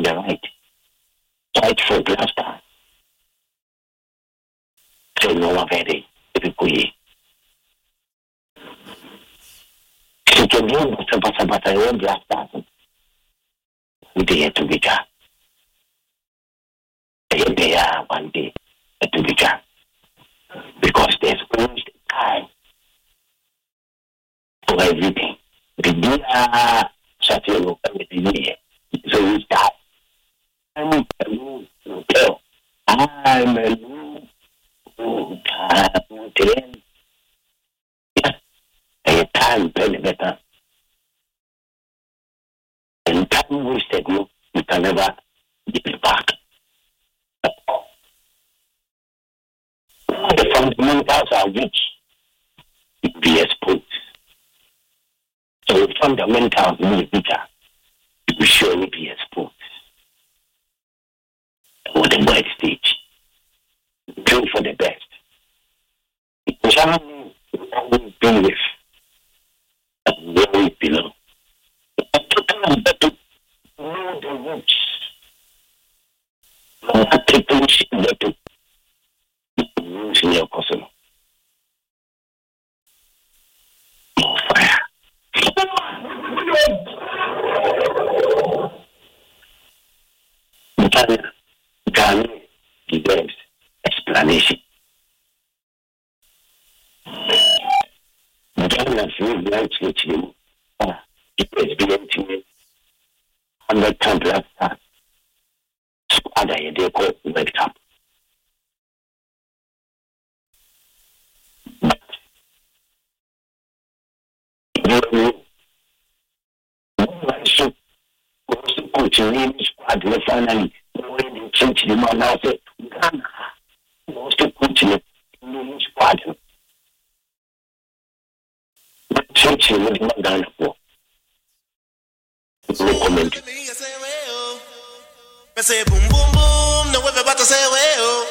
the right. Fight for Black Stars. Say no one very difficult. She can do but I won't Black Stars. We dare to be done. They are one day to be done. Because there's always time for everything. The dinner Saturday will come with the year. So we start. I'm a new hotel. I'm a new hotel. A time better. And time wasted, you can never get it back. The fundamentals are weak. Be exposed. So the fundamentals need bigger. You will surely be exposed. On the right stage. Pray for the best. We shall always be with where we belong. Know the roots. Not taking shit that roots in your cousin. More fire. Ghana deserves explanation. Ghana feels like switching. It has been intimate. 100 times last time. Squad they call World Cup. Coaching squad finally when they change the man now say Ghana was to coaching the squad. But changing with the Ghana for. No comment. I say boom boom boom, no way about to say well.